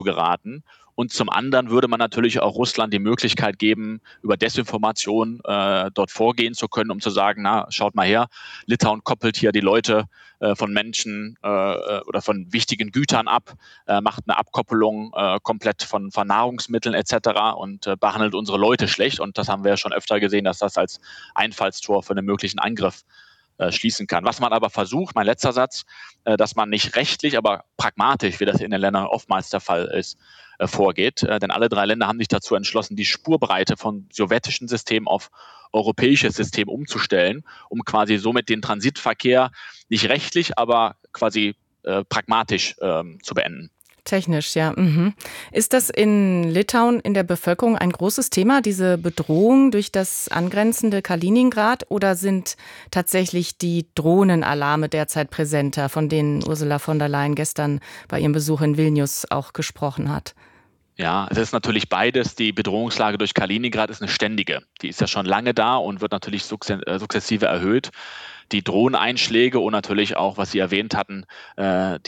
geraten. Und zum anderen würde man natürlich auch Russland die Möglichkeit geben, über Desinformation dort vorgehen zu können, um zu sagen, na, schaut mal her, Litauen koppelt hier die Leute von Menschen oder von wichtigen Gütern ab, macht eine Abkoppelung komplett von Nahrungsmitteln etc. und behandelt unsere Leute schlecht. Und das haben wir ja schon öfter gesehen, dass das als Einfallstor für einen möglichen Angriff schließen kann. Was man aber versucht, mein letzter Satz, dass man nicht rechtlich, aber pragmatisch, wie das in den Ländern oftmals der Fall ist, vorgeht. Denn alle 3 Länder haben sich dazu entschlossen, die Spurbreite von sowjetischen Systemen auf europäisches System umzustellen, um quasi somit den Transitverkehr nicht rechtlich, aber quasi pragmatisch zu beenden. Technisch, ja. Mhm. Ist das in Litauen in der Bevölkerung ein großes Thema, diese Bedrohung durch das angrenzende Kaliningrad? Oder sind tatsächlich die Drohnenalarme derzeit präsenter, von denen Ursula von der Leyen gestern bei ihrem Besuch in Vilnius auch gesprochen hat? Ja, es ist natürlich beides. Die Bedrohungslage durch Kaliningrad ist eine ständige. Die ist ja schon lange da und wird natürlich sukzessive erhöht. Die Drohneneinschläge und natürlich auch, was Sie erwähnt hatten, dass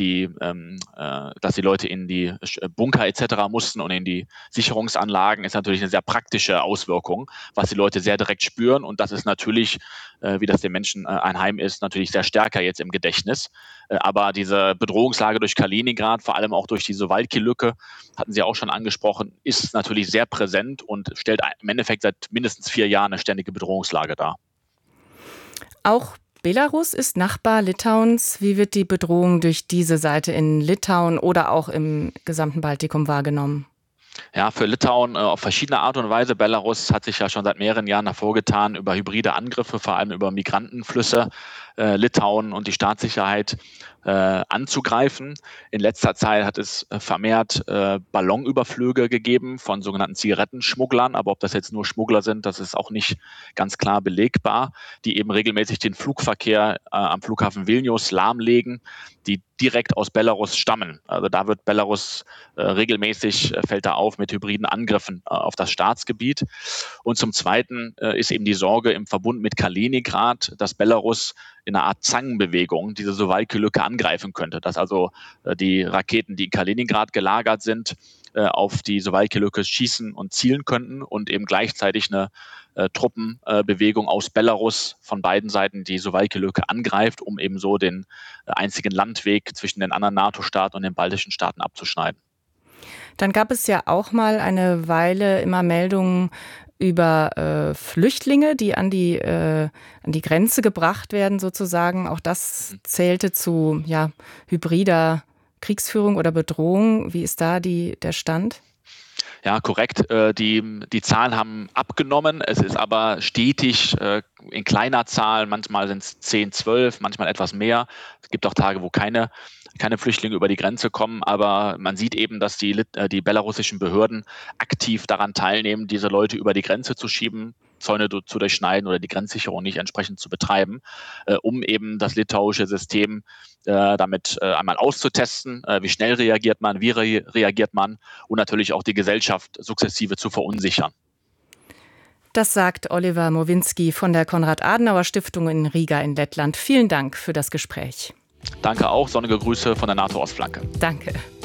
die Leute in die Bunker etc. mussten und in die Sicherungsanlagen, ist natürlich eine sehr praktische Auswirkung, was die Leute sehr direkt spüren. Und das ist natürlich, wie das den Menschen anheim ist, natürlich sehr stärker jetzt im Gedächtnis. Aber diese Bedrohungslage durch Kaliningrad, vor allem auch durch die Suwałki-Lücke, hatten Sie auch schon angesprochen, ist natürlich sehr präsent und stellt im Endeffekt seit mindestens 4 Jahren eine ständige Bedrohungslage dar. Auch Belarus ist Nachbar Litauens. Wie wird die Bedrohung durch diese Seite in Litauen oder auch im gesamten Baltikum wahrgenommen? Ja, für Litauen auf verschiedene Art und Weise. Belarus hat sich ja schon seit mehreren Jahren hervorgetan, über hybride Angriffe, vor allem über Migrantenflüsse, Litauen und die Staatssicherheit anzugreifen. In letzter Zeit hat es vermehrt Ballonüberflüge gegeben von sogenannten Zigarettenschmugglern. Aber ob das jetzt nur Schmuggler sind, das ist auch nicht ganz klar belegbar, die eben regelmäßig den Flugverkehr am Flughafen Vilnius lahmlegen, die direkt aus Belarus stammen. Also da wird Belarus regelmäßig, fällt da auf mit hybriden Angriffen auf das Staatsgebiet. Und zum Zweiten ist eben die Sorge im Verbund mit Kaliningrad, dass Belarus in einer Art Zangenbewegung diese Suwałki-Lücke angreifen könnte, dass also die Raketen, die in Kaliningrad gelagert sind, auf die Suwałki-Lücke schießen und zielen könnten und eben gleichzeitig eine Truppenbewegung aus Belarus von beiden Seiten die Suwałki-Lücke angreift, um eben so den einzigen Landweg zwischen den anderen NATO-Staaten und den baltischen Staaten abzuschneiden. Dann gab es ja auch mal eine Weile immer Meldungen über Flüchtlinge, die an die Grenze gebracht werden sozusagen. Auch das zählte zu hybrider Kriegsführung oder Bedrohung. Wie ist da der Stand? Ja, korrekt. Die Zahlen haben abgenommen. Es ist aber stetig in kleiner Zahl. Manchmal sind es 10, 12, manchmal etwas mehr. Es gibt auch Tage, wo keine Flüchtlinge über die Grenze kommen. Aber man sieht eben, dass die belarussischen Behörden aktiv daran teilnehmen, diese Leute über die Grenze zu schieben, Zäune zu durchschneiden oder die Grenzsicherung nicht entsprechend zu betreiben, um eben das litauische System damit einmal auszutesten, wie schnell reagiert man, wie reagiert man und natürlich auch die Gesellschaft sukzessive zu verunsichern. Das sagt Oliver Mowinski von der Konrad-Adenauer-Stiftung in Riga in Lettland. Vielen Dank für das Gespräch. Danke auch, sonnige Grüße von der NATO-Ostflanke. Danke.